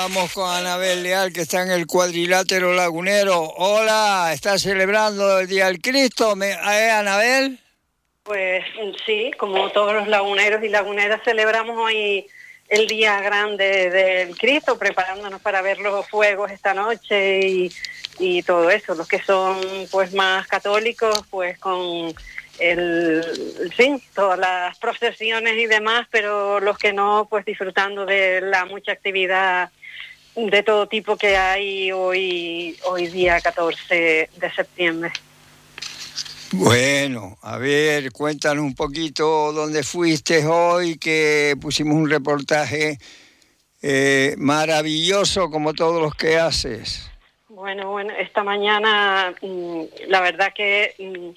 vamos con Anabel Leal, que está en el Cuadrilátero Lagunero. Hola, ¿estás celebrando el Día del Cristo, Anabel? Pues sí, como todos los laguneros y laguneras celebramos hoy el Día Grande del Cristo, preparándonos para ver los fuegos esta noche y todo eso. Los que son pues más católicos, pues con todas las procesiones y demás, pero los que no, pues disfrutando de la mucha actividad de todo tipo que hay hoy día 14 de septiembre. Bueno, a ver, cuéntanos un poquito dónde fuiste hoy, que pusimos un reportaje maravilloso como todos los que haces. Bueno, esta mañana la verdad que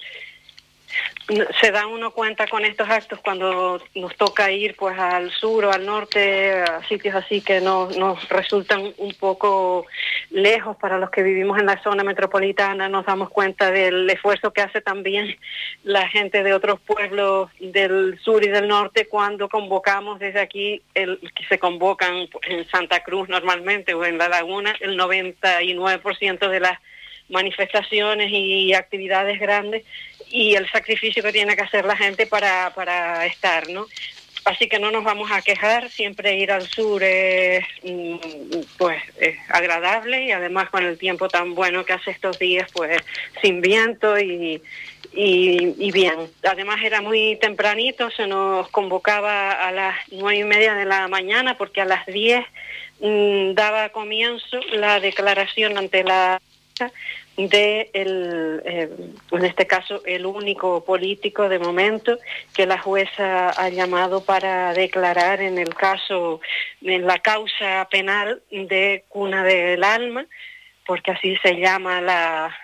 se da uno cuenta con estos actos cuando nos toca ir pues al sur o al norte, a sitios así que nos resultan un poco lejos para los que vivimos en la zona metropolitana. Nos damos cuenta del esfuerzo que hace también la gente de otros pueblos del sur y del norte cuando convocamos desde aquí, que se convocan en Santa Cruz normalmente o en La Laguna, el 99% de las manifestaciones y actividades grandes y el sacrificio que tiene que hacer la gente para estar, ¿no? Así que no nos vamos a quejar, siempre ir al sur es agradable y además con el tiempo tan bueno que hace estos días, pues sin viento y bien. Además era muy tempranito, se nos convocaba a las 9:30 de la mañana porque a las 10 daba comienzo la declaración ante la en este caso el único político de momento que la jueza ha llamado para declarar en la causa penal de Cuna del Alma, porque así se llama la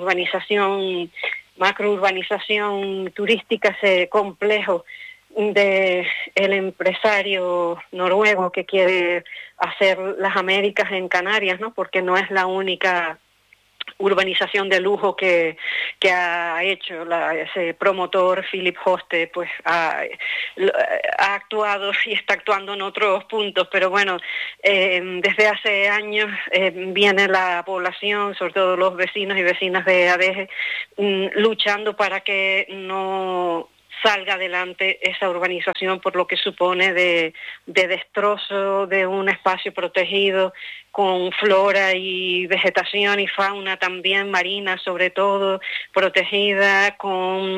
macrourbanización turística, ese complejo de el empresario noruego que quiere hacer las Américas en Canarias, ¿no? Porque no es la única urbanización de lujo que ha hecho ese promotor Philip Hoste, pues ha actuado y está actuando en otros puntos, pero bueno, desde hace años viene la población, sobre todo los vecinos y vecinas de Adeje, luchando para que no salga adelante esa urbanización por lo que supone de destrozo de un espacio protegido con flora y vegetación y fauna también marina, sobre todo protegida, con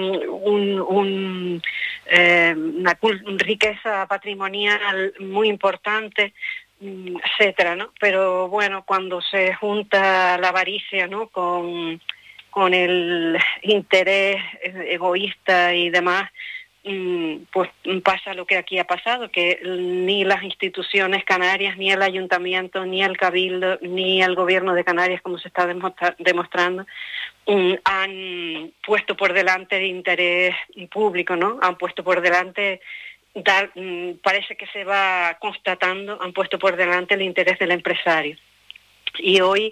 una riqueza patrimonial muy importante, etcétera, ¿no? Pero bueno, cuando se junta la avaricia, ¿no?, con el interés egoísta y demás, pues pasa lo que aquí ha pasado, que ni las instituciones canarias, ni el ayuntamiento, ni el cabildo, ni el gobierno de Canarias, como se está demostrando, han puesto por delante el interés público, ¿no? Han puesto por delante, parece que se va constatando, han puesto por delante el interés del empresario. Y hoy,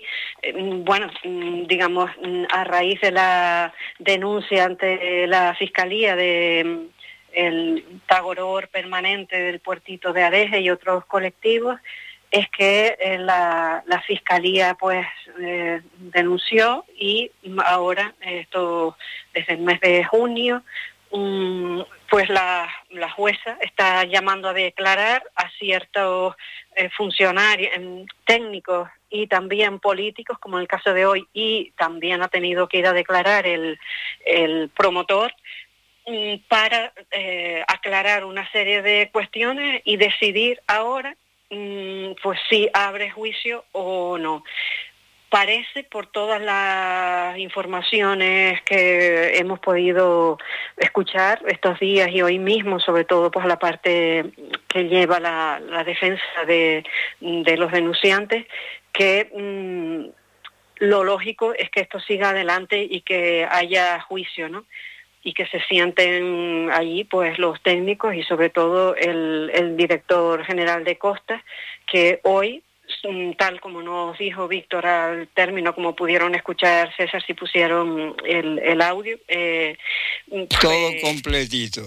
digamos, a raíz de la denuncia ante la Fiscalía de el Tagoror permanente del puertito de Adeje y otros colectivos, es que la Fiscalía pues denunció y ahora, esto desde el mes de junio, pues la jueza está llamando a declarar a ciertos funcionarios técnicos y también políticos, como en el caso de hoy, y también ha tenido que ir a declarar el promotor para aclarar una serie de cuestiones y decidir ahora pues si abre juicio o no. Parece, por todas las informaciones que hemos podido escuchar estos días y hoy mismo, sobre todo pues la parte que lleva la defensa de los denunciantes, que lo lógico es que esto siga adelante y que haya juicio, ¿no? Y que se sienten allí pues los técnicos y sobre todo el director general de Costas, que hoy, tal como nos dijo Víctor al término, como pudieron escuchar César si pusieron el audio. Todo completito.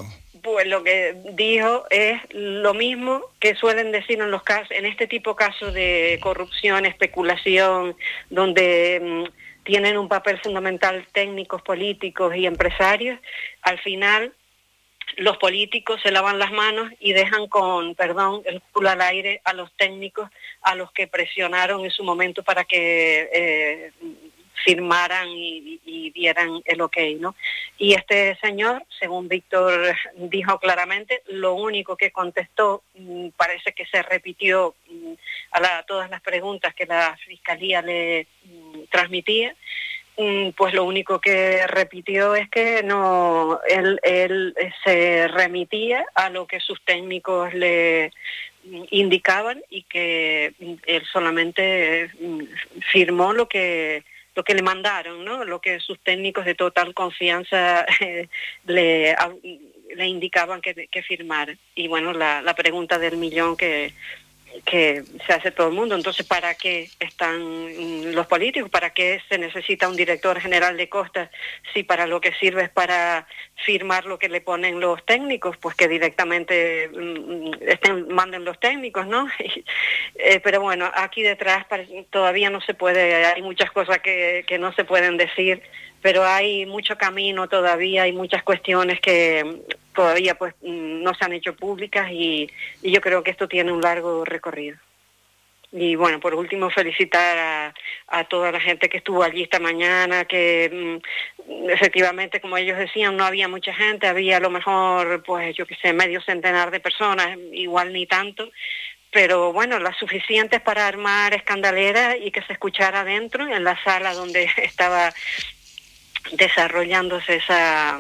pues lo que dijo es lo mismo que suelen decir en los casos, en este tipo de casos de corrupción, especulación, donde tienen un papel fundamental técnicos, políticos y empresarios. Al final los políticos se lavan las manos y dejan con, perdón, el culo al aire a los técnicos, a los que presionaron en su momento para que firmaran y dieran el ok, ¿no? Y este señor, según Víctor dijo claramente, lo único que contestó, parece que se repitió a todas las preguntas que la Fiscalía le transmitía, pues lo único que repitió es que no, él se remitía a lo que sus técnicos le indicaban y que él solamente firmó lo que le mandaron, ¿no? Lo que sus técnicos de total confianza le indicaban que firmara. Y bueno, la pregunta del millón que se hace todo el mundo. Entonces, ¿para qué están los políticos? ¿Para qué se necesita un director general de costas si para lo que sirve es para firmar lo que le ponen los técnicos? Pues que directamente manden los técnicos, ¿no? Pero bueno, aquí detrás todavía no se puede, hay muchas cosas que no se pueden decir, pero hay mucho camino todavía, hay muchas cuestiones que todavía pues no se han hecho públicas y yo creo que esto tiene un largo recorrido. Y bueno, por último, felicitar a toda la gente que estuvo allí esta mañana, que efectivamente, como ellos decían, no había mucha gente, había a lo mejor, pues yo qué sé, medio centenar de personas, igual ni tanto, pero bueno, las suficientes para armar escandalera y que se escuchara adentro, en la sala donde estaba desarrollándose esa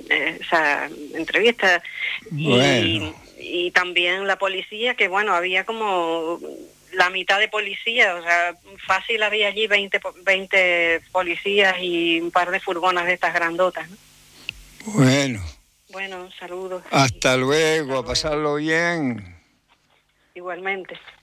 entrevista. Bueno. Y también la policía, que bueno, había como la mitad de policías, o sea, fácil había allí 20 policías y un par de furgonas de estas grandotas, ¿no? Bueno, saludos. hasta luego, a pasarlo bien. Igualmente.